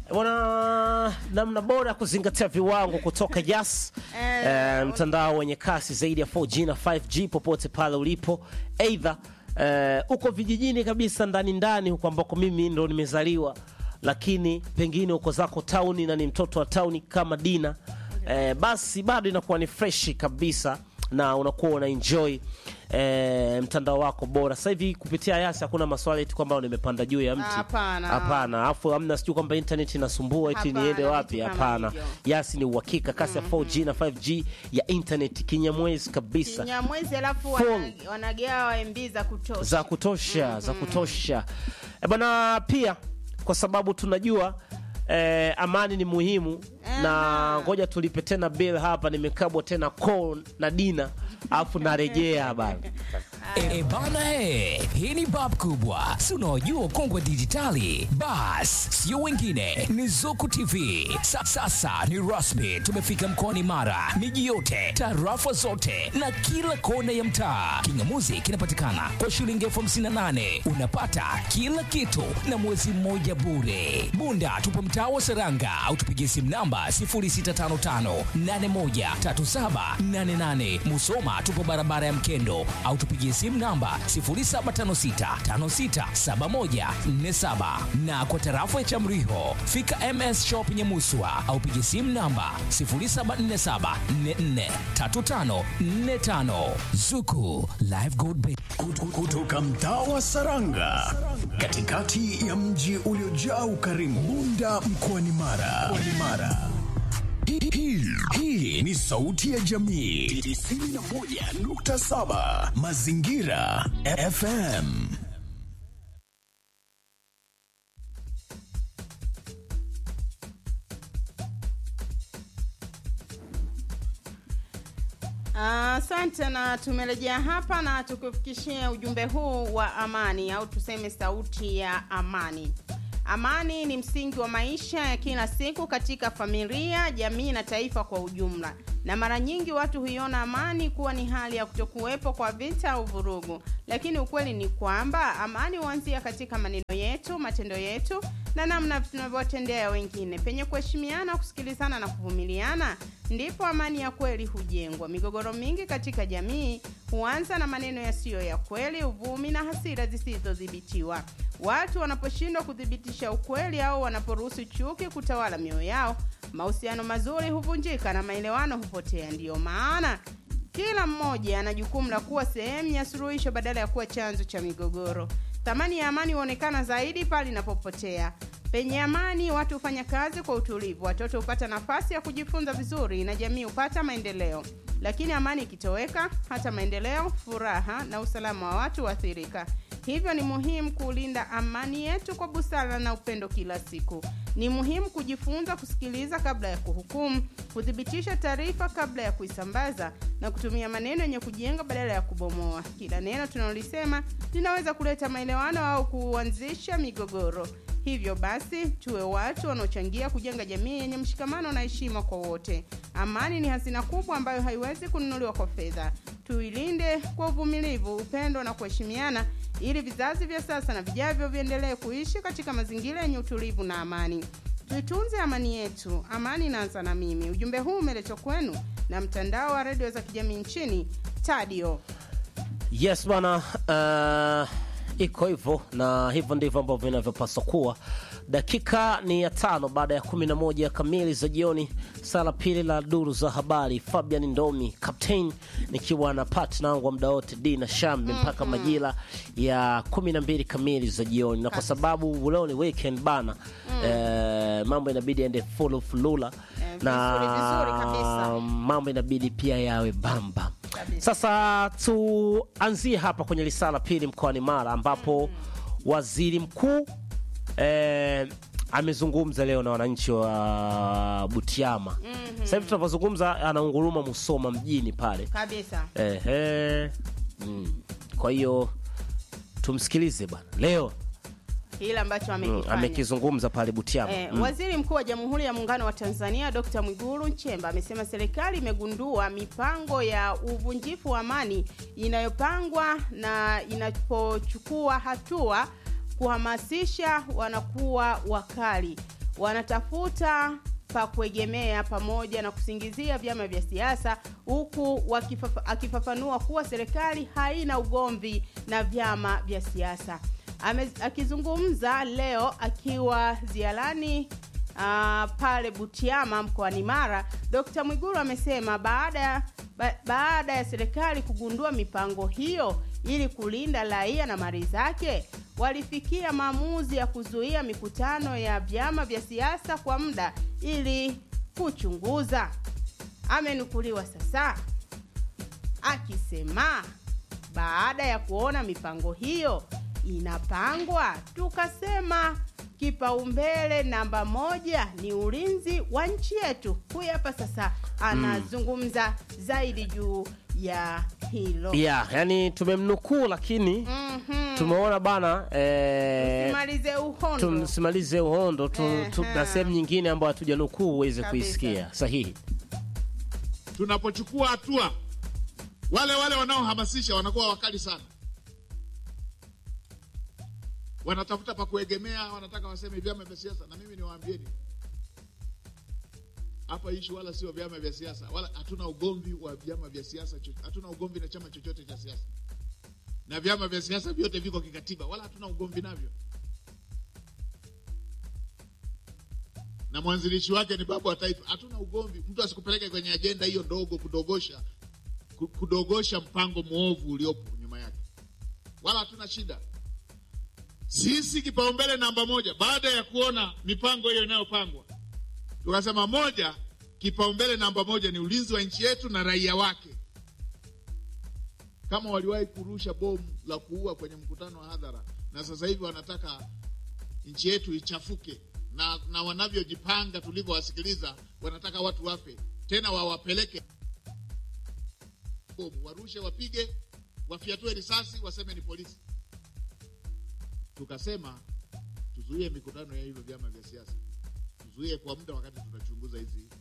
Wana namna bora kuzingatia viwango kutoka Yas, mtandao wenye kasi zaidi ya 4G na 5G popote pale ulipo. Either uko vijijini kabisa ndani huko ambako mimi ndo nimezaliwa, lakini pengine uko zako town na ni mtoto wa town kama Dina, basi bado inakuwa ni fresh kabisa na unakuwa una enjoy mtandao wako bora. Sasa hivi kupitia Yas hakuna maswali eti kwamba nimepanda juu ya mti. Hapana. Alafu hamna sijui kwamba internet inasumbua eti niende wapi. Hapana. Yas ni uhakika kasi ya 4G na 5G ya internet kinyamwezi kabisa. Kinyamwezi alafu wanagawa MB za kutosha. Bwana, pia kwa sababu tunajua amani ni muhimu, na ngoja tulipe tena bill hapa. Nimekabwa tena call na Dina afu narejea bana. Bana hii ni bab kubwa. Si unaojua kongwe dijitali. Bas, sio wengine ni Zuku TV. Sasa ni rasmi, tumefika mkoani Mara, miji yote, tarafa zote na kila kona ya mtaa. Kingamuzi kinapatikana kwa shilingi 58. Unapata kila kitu na mwezi mmoja bure. Bunda tupo mtaa wa Seranga au tupigie simu namba 0655813788. Musoma tupo barabara ya Mkendo au tupigie simu namba 0756567147, na kwa tarafa ya Chamriho fika MS Shop Nyamuswa au pigie simu namba 0747443545. Zuku Live Gold Bay kutoka mtaa wa Saranga, katikati ya mji uliojaa ukarimu, Bunda mkoani Mara. Hii ni sauti ya jamii 91.7 Mazingira FM. Asante, na tumerejea hapa na tukufikishia ujumbe huu wa amani, au tuseme sauti ya amani. Amani ni msingi wa maisha ya kila siku katika familia, jamii na taifa kwa ujumla. Na mara nyingi watu huiona amani kuwa ni hali ya kutokuwepo kwa vita au vurugu. Lakini ukweli ni kwamba amani huanzia katika maneno yetu, matendo yetu na namna tunavyowatendea wengine. Penye kuheshimiana, kusikilizana na kuvumiliana, ndipo amani ya kweli hujengwa. Migogoro mingi katika jamii huanza na maneno yasiyo ya kweli, uvumi na hasira zisizodhibitiwa. Watu wanaposhindwa kudhibitisha ukweli au wanaporuhusu chuki kutawala mioyo yao, mahusiano mazuri huvunjika na maelewano hupotea. Ndio maana kila mmoja ana jukumu la kuwa sehemu ya suluhisho badala ya kuwa chanzo cha migogoro. Thamani ya amani huonekana zaidi pale inapopotea. Penye amani watu hufanya kazi kwa utulivu, watoto hupata nafasi ya kujifunza vizuri na jamii hupata maendeleo. Lakini amani ikitoweka, hata maendeleo, furaha na usalama wa watu huathirika. Hivyo ni muhimu kulinda amani yetu kwa busara na upendo kila siku. Ni muhimu kujifunza kusikiliza kabla ya kuhukumu, kudhibitisha taarifa kabla ya kuisambaza na kutumia maneno yenye kujenga badala ya kubomoa. Kila neno tunalolisema linaweza kuleta maelewano au kuanzisha migogoro. Hivyo basi tuwe watu wanaochangia kujenga jamii yenye mshikamano na heshima kwa wote. Amani ni hazina kubwa ambayo haiwezi kununuliwa kwa fedha. Tuilinde kwa uvumilivu, upendo na kuheshimiana, ili vizazi vya sasa na vijavyo viendelee kuishi katika mazingira yenye utulivu na amani. Tuitunze amani yetu. Amani inaanza na mimi. Ujumbe huu umeletwa kwenu na mtandao wa redio za kijamii nchini, Tadio. Yes bana, iko hivyo na hivyo ndivyo ambavyo vinavyopaswa kuwa. Dakika ni ya 5 baada ya 11 kamili za jioni. Sala pili la duru za habari, Fabian Ndomi captain, nikiwa na partner wangu muda wote Dina Shambi mpaka majira ya 12 kamili za jioni. Na kwa sababu leo ni weekend bana, mambo inabidi ende full fulula na vizuri kabisa. Mambo inabidi pia yawe bamba. Sasa tuanzie hapa kwenye risala pili mkoani Mara, ambapo waziri mkuu amezungumza leo na wananchi wa Butiama. Sasa hivi tunapozungumza anaunguruma Musoma mjini pale Kabisa. Kwa hiyo tumsikilize bwana leo Kile ambacho amekizungumza pale Butiama. Waziri Mkuu wa Jamhuri ya Muungano wa Tanzania Dr. Mwigulu Nchemba amesema serikali imegundua mipango ya uvunjifu wa amani inayopangwa na inapochukua hatua kuhamasisha wanakuwa wakali. wanatafuta pa kuegemea pamoja na kusingizia vyama vya siasa, huku akifafanua kuwa serikali haina ugomvi na vyama vya siasa. Akizungumza leo akiwa ziarani pale Butiama mkoani Mara, Dr. Mwigulu amesema baada ya serikali kugundua mipango hiyo ili kulinda raia na mali zake, walifikia maamuzi ya kuzuia mikutano ya vyama vya siasa kwa muda ili kuchunguza. Amenukuliwa sasa akisema, baada ya kuona mipango hiyo inapangwa, tukasema kipaumbele namba 1 ni ulinzi wa nchi yetu. Huyu hapa sasa anazungumza zaidi juu ya hilo. Yani tumemnukuu lakini tumeona bana tusimalize uhondo na sehemu nyingine ambayo hatujanukuu uweze kuisikia sahihi. Tunapochukua hatua, wale wanaohamasisha wanakuwa wakali sana. Wanatafuta pa kuegemea, wanataka waseme vyama vya siasa. Na mimi niwaambieni, hapa issue wala sio vyama vya siasa, wala hatuna ugomvi wa vyama vya siasa, hatuna ugomvi na chama chochote cha siasa. Na vyama vya siasa vyote viko kikatiba, wala hatuna ugomvi navyo. Na mwanzilishi wake ni baba wa taifa. Hatuna ugomvi. Mtu asikupeleke kwenye agenda hiyo ndogo kudogosha mpango muovu uliopo nyuma yake. Wala hatuna shida. Sisi kipaumbele namba 1 baada ya kuona mipango hiyo inayopangwa, tukasema 1, kipaumbele namba 1 ni ulinzi wa nchi yetu na raia wake. Kama waliwahi kurusha bomu la kuua kwenye mkutano wa hadhara, na sasa hivi wanataka nchi yetu ichafuke, na wanavyojipanga tulivyowasikiliza, wanataka watu wafe, tena wawapeleke bomu, warushe, wapige, wafiatue risasi, waseme ni polisi. Tukasema tuzuie mikutano ya hivyo vyama vya siasa, tuzuie kwa muda wakati tunachunguza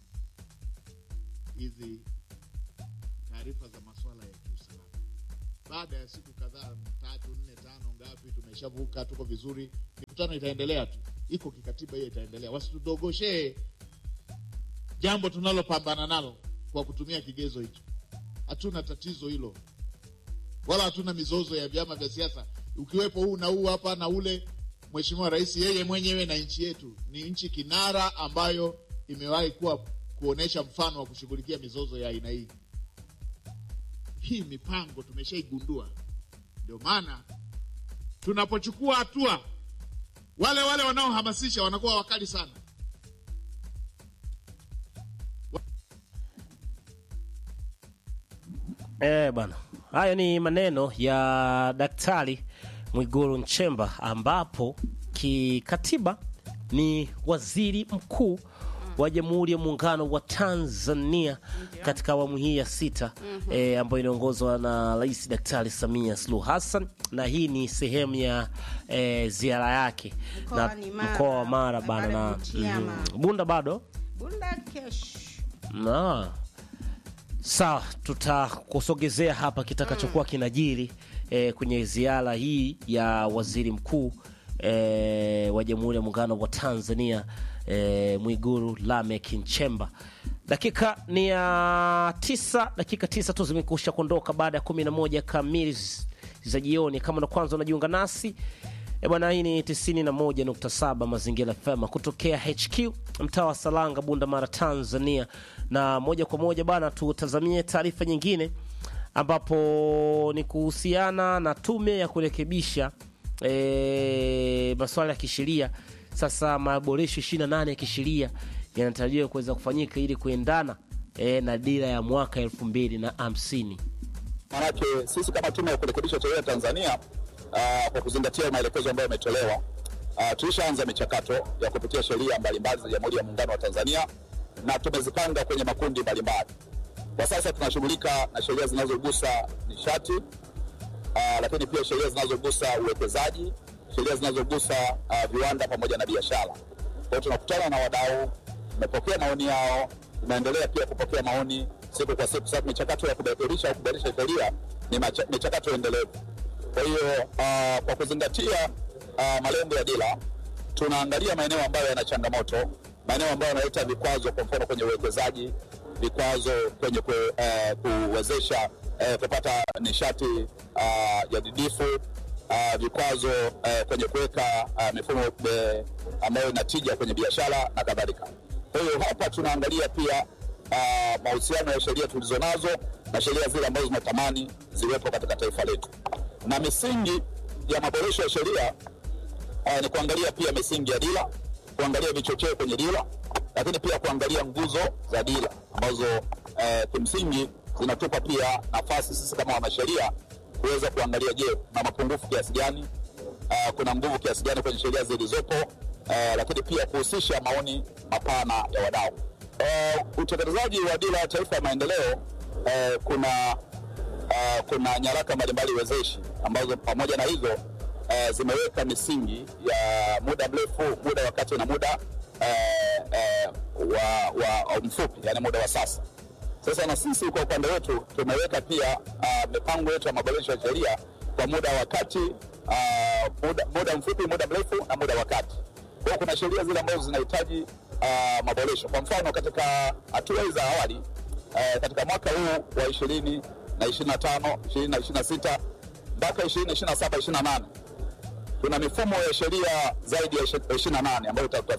hizi taarifa za masuala ya kiusalama. Baada ya siku kadhaa, 3, 4, 5 ngapi, tumeshavuka, tuko vizuri, mikutano itaendelea tu, iko kikatiba hiyo, itaendelea. Wasitudogoshe jambo tunalopambana nalo kwa kutumia kigezo hicho. Hatuna tatizo hilo, wala hatuna mizozo ya vyama vya siasa. Ukiwepo huu na huu hapa na ule, Mheshimiwa Rais yeye mwenyewe na nchi yetu ni nchi kinara ambayo imewahi kuonesha mfano wa kushughulikia mizozo ya aina hii. Hii mipango tumeshaigundua. Ndio maana tunapochukua hatua, wale wanaohamasisha wanakuwa wakali sana. Bana, haya ni maneno ya Daktari Mwigulu Nchemba, ambapo kikatiba ni waziri mkuu wa Jamhuri ya Muungano wa Tanzania katika awamu hii ya 6 ambayo inaongozwa na Rais Daktari Samia Suluhu Hassan, na hii ni sehemu ya ziara yake na mkoa wa Mara bana, na Bunda bado Bunda kesho. Sawa, tutakusogezea hapa kitakachokuwa kinajiri kwenye ziara hii ya waziri mkuu wa Jamhuri ya Muungano wa Tanzania Mwigulu Lameck Nchemba. Dakika ni ya 9, dakika 9 tu zimekusha kuondoka baada ya 11 kamili za jioni. Kama ndo kwanza unajiunga nasi, bwana, hii ni 91.7 Mazingira FM kutokea HQ mtaa wa Salanga, Bunda Mara, Tanzania. Na moja kwa moja bana, tutazamie taarifa nyingine, ambapo ni kuhusiana na tume ya kurekebisha masuala ya kisheria. Sasa maboresho 28 ya kisheria yanatarajiwa kuweza kufanyika ili kuendana na dira ya mwaka 2050. Manake sisi kama tume ya kurekebisha sheria Tanzania, kwa kuzingatia maelekezo ambayo yametolewa, tulishaanza michakato ya kupitia sheria mbalimbali za Jamhuri ya Muungano wa Tanzania na tumezipanga kwenye makundi mbalimbali. Kwa sasa tunashughulika na sheria zinazogusa nishati, lakini pia sheria zinazogusa uwekezaji, sheria zinazogusa viwanda pamoja na biashara. Kwa tunakutana na wadau, tumepokea maoni yao, tunaendelea pia kupokea maoni siku kwa siku, sababu michakato ya kurekebisha au kubadilisha sheria ni michakato endelevu. Kwa hiyo kwa kuzingatia malengo ya dira, tunaangalia maeneo ambayo yana changamoto, maeneo ambayo yanaleta vikwazo, kwa mfano kwenye uwekezaji, vikwazo kwenye kuwezesha kupata nishati jadidifu, vikwazo kwenye kuweka mifumo ambayo inatija kwenye biashara na kadhalika. Kwa hiyo hapa tunaangalia pia mahusiano ya sheria tulizonazo na sheria zile ambazo tunatamani ziwepo katika taifa letu. Na misingi ya maboresho ya sheria ni kuangalia pia misingi ya dira, kuangalia vichocheo kwenye dira, lakini pia kuangalia nguzo za dira ambazo kimsingi zinatupa pia nafasi sisi kama wanasheria kuweza kuangalia, je, na mapungufu kiasi gani, kuna nguvu kiasi gani kwenye sheria zilizopo, lakini pia kuhusisha maoni mapana ya wadau. Utekelezaji wa dira ya taifa ya maendeleo, kuna nyaraka mbalimbali wezeshi ambazo pamoja na hizo zimeweka misingi ya muda mrefu, muda wa kati na muda wa mfupi, yani muda wa sasa. Sasa na sisi kwa upande wetu tumeweka pia mipango yetu ya maboresho ya sheria kwa muda wa kati, muda mfupi, muda mrefu na muda wa kati. Kwa kuna sheria zile ambazo zinahitaji maboresho. Kwa mfano katika hatua za awali, katika mwaka huu wa 2025, 2026 mpaka 2027, 28 tuna mifumo ya sheria zaidi ya 28 ambayo